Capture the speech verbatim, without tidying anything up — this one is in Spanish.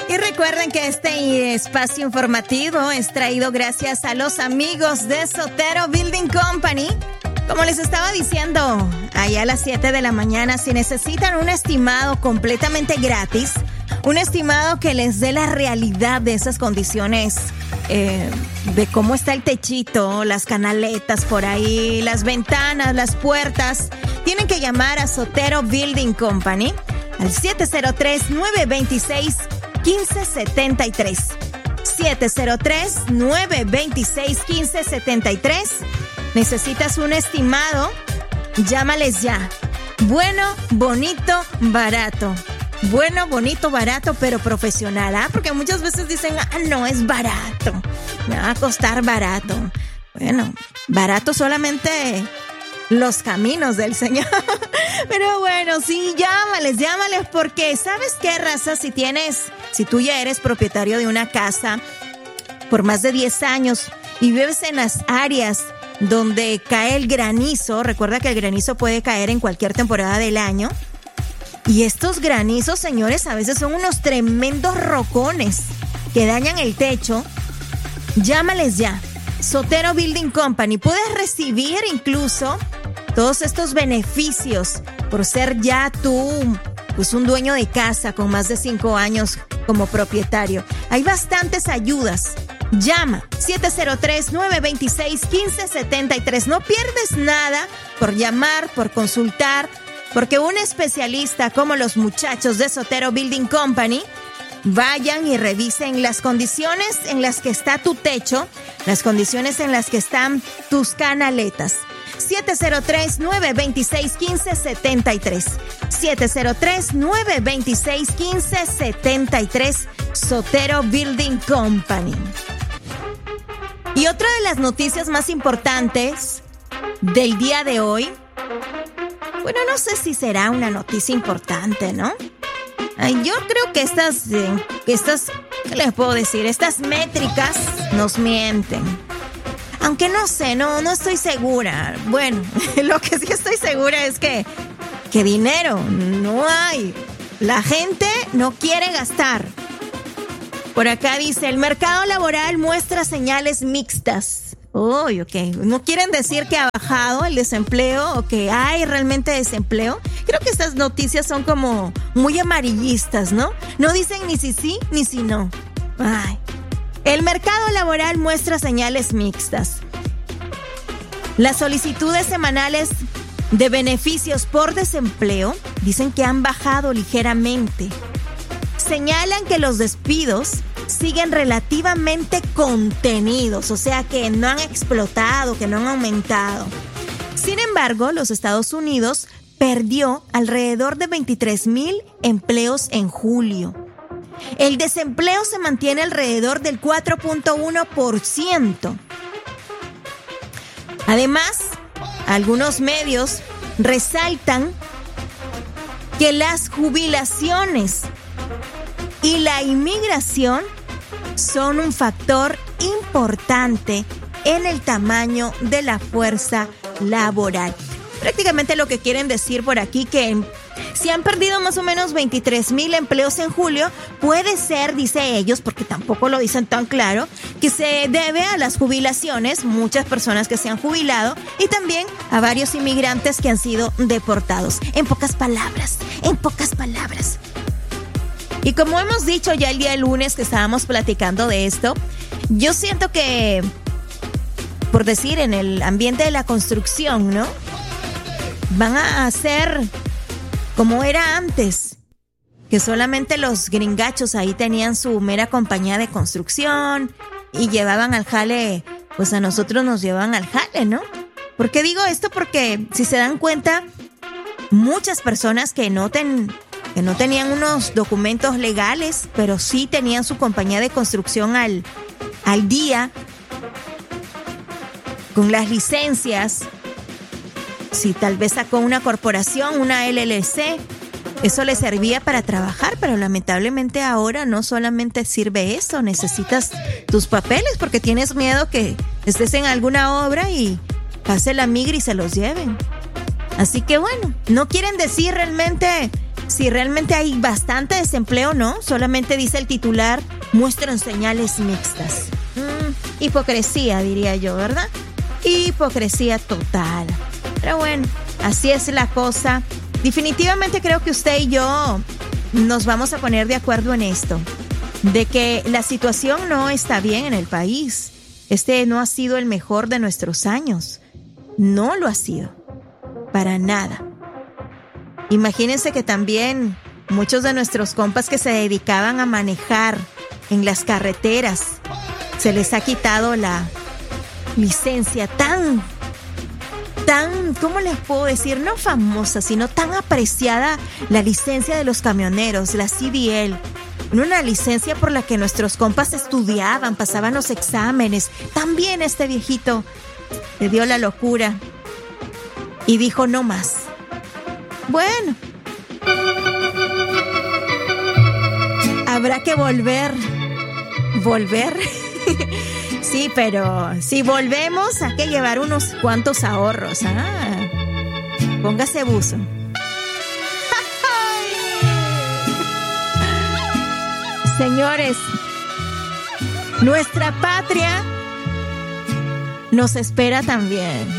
Y recuerden que este espacio informativo es traído gracias a los amigos de Sotero Building Company. Como les estaba diciendo, allá a las siete de la mañana, si necesitan un estimado completamente gratis, un estimado que les dé la realidad de esas condiciones, eh, de cómo está el techito, las canaletas por ahí, las ventanas, las puertas, tienen que llamar a Sotero Building Company al siete cero tres, nueve dos seis, uno cinco siete tres. siete cero tres, nueve dos seis, uno cinco siete tres. ¿Necesitas un estimado? Llámales ya. Bueno, bonito, barato. Bueno, bonito, barato, pero profesional, ¿ah? Porque muchas veces dicen, ah, no, es barato. Me va a costar barato. Bueno, barato solamente los caminos del Señor. Pero bueno, sí, llámales, llámales, porque ¿sabes qué, raza? Si tienes, si tú ya eres propietario de una casa por más de diez años y vives en las áreas donde cae el granizo, recuerda que el granizo puede caer en cualquier temporada del año. Y estos granizos, señores, a veces son unos tremendos rocones que dañan el techo. Llámales ya. Sotero Building Company. Puedes recibir incluso todos estos beneficios por ser ya tú, pues, un dueño de casa con más de cinco años como propietario. Hay bastantes ayudas. Llama siete cero tres, nueve dos seis, uno cinco siete tres. No pierdes nada por llamar, por consultar, porque un especialista como los muchachos de Sotero Building Company vayan y revisen las condiciones en las que está tu techo, las condiciones en las que están tus canaletas. siete cero tres, nueve dos seis, uno cinco siete tres. siete cero tres, nueve dos seis, uno cinco siete tres. Sotero Building Company. Y otra de las noticias más importantes del día de hoy, bueno, no sé si será una noticia importante, ¿no? Ay, yo creo que estas, eh, estas, ¿qué les puedo decir? Estas métricas nos mienten. Aunque no sé, no, no estoy segura. Bueno, lo que sí estoy segura es que, que dinero no hay. La gente no quiere gastar. Por acá dice, el mercado laboral muestra señales mixtas. Uy, ok. ¿No quieren decir que ha bajado el desempleo o que hay realmente desempleo? Creo que estas noticias son como muy amarillistas, ¿no? No dicen ni si sí ni si no. Ay. El mercado laboral muestra señales mixtas. Las solicitudes semanales de beneficios por desempleo dicen que han bajado ligeramente. Señalan que los despidos siguen relativamente contenidos, o sea que no han explotado, que no han aumentado. Sin embargo, los Estados Unidos perdió alrededor de veintitrés mil empleos en julio. El desempleo se mantiene alrededor del cuatro punto uno por ciento. Además, algunos medios resaltan que las jubilaciones y la inmigración son un factor importante en el tamaño de la fuerza laboral. Prácticamente lo que quieren decir por aquí que si han perdido más o menos veintitrés mil empleos en julio, puede ser, dice ellos, porque tampoco lo dicen tan claro, que se debe a las jubilaciones, muchas personas que se han jubilado, y también a varios inmigrantes que han sido deportados. En pocas palabras, en pocas palabras. Y como hemos dicho ya el día lunes que estábamos platicando de esto, yo siento que, por decir, en el ambiente de la construcción, ¿no? Van a hacer como era antes, que solamente los gringachos ahí tenían su mera compañía de construcción y llevaban al jale, pues a nosotros nos llevaban al jale, ¿no? ¿Por qué digo esto? Porque si se dan cuenta, muchas personas que no, ten, que no tenían unos documentos legales, pero sí tenían su compañía de construcción al, al día, con las licencias. Si tal vez sacó una corporación, una L L C, eso le servía para trabajar, pero lamentablemente ahora no solamente sirve eso, necesitas tus papeles porque tienes miedo que estés en alguna obra y pase la migra y se los lleven. Así que bueno, no quieren decir realmente si realmente hay bastante desempleo, ¿no? Solamente dice el titular, muestran señales mixtas. Mm, hipocresía, diría yo, ¿verdad? Hipocresía total. Pero bueno, así es la cosa. Definitivamente creo que usted y yo nos vamos a poner de acuerdo en esto, de que la situación no está bien en el país. Este no ha sido el mejor de nuestros años. No lo ha sido. Para nada. Imagínense que también muchos de nuestros compas que se dedicaban a manejar en las carreteras, se les ha quitado la licencia tan, tan, ¿cómo les puedo decir? No famosa, sino tan apreciada, la licencia de los camioneros, la C D L. Una licencia por la que nuestros compas estudiaban, pasaban los exámenes. También este viejito le dio la locura y dijo no más. Bueno, habrá que volver, volver. Sí, pero si volvemos hay que llevar unos cuantos ahorros. Ah, póngase buzo. Señores, nuestra patria nos espera también.